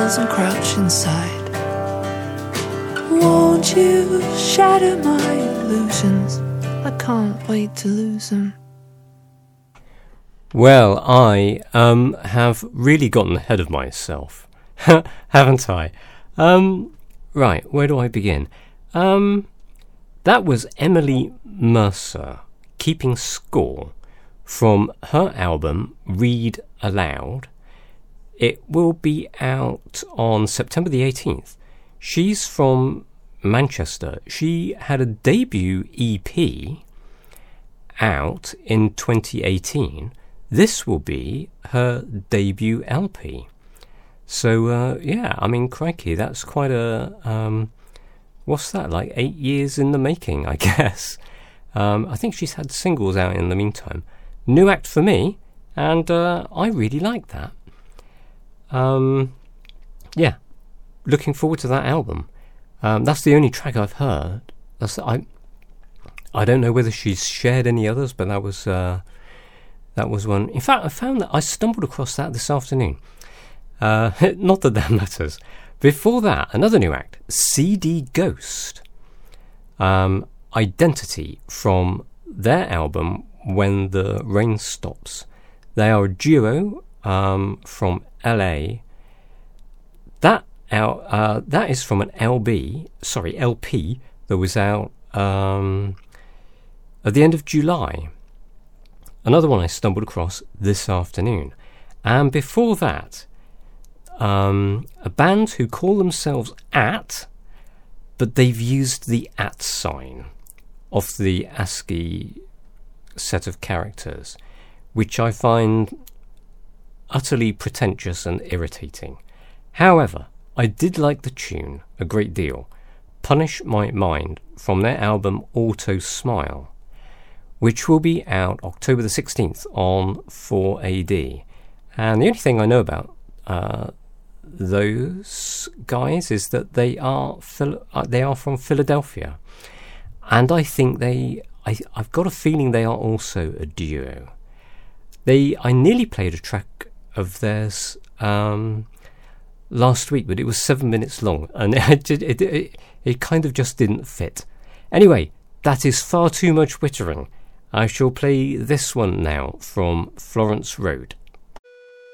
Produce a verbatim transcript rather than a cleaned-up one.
walls and crouch inside. Won't you shatter my illusions? I can't wait to lose them. Well, I um have really gotten ahead of myself, haven't I? Um, right, where do I begin? Um, that was Emily Mercer, Keeping Score, from her album Read Aloud. It will be out on September the eighteenth. She's from Manchester. She had a debut E P out in twenty eighteen. This will be her debut L P. So, uh, yeah, I mean, crikey, that's quite a, um, what's that, like eight years in the making, I guess. Um, I think she's had singles out in the meantime. New act for me, and uh, I really like that. Um, yeah, looking forward to that album. Um, that's the only track I've heard. That's, I, I don't know whether she's shared any others, but that was... Uh, That was one. In fact, I found that I stumbled across that this afternoon. Uh, not that that matters. Before that, another new act, C D Ghost. Um, Identity, from their album When the Rain Stops. They are a duo um, from L A. That out, uh, that is from an L B, sorry, L P that was out um, at the end of July. Another one I stumbled across this afternoon. And before that, um, a band who call themselves At, but they've used the at sign of the ASCII set of characters, which I find utterly pretentious and irritating. However, I did like the tune a great deal. Punish My Mind, from their album Auto Smile, which will be out October the sixteenth on four A D. And the only thing I know about uh, those guys is that they are Phil- uh, they are from Philadelphia, and I think they I, I've got a feeling they are also a duo. They I nearly played a track of theirs um, last week, but it was seven minutes long, and it it, it it kind of just didn't fit. Anyway, that is far too much wittering. I shall play this one now from Florence Road.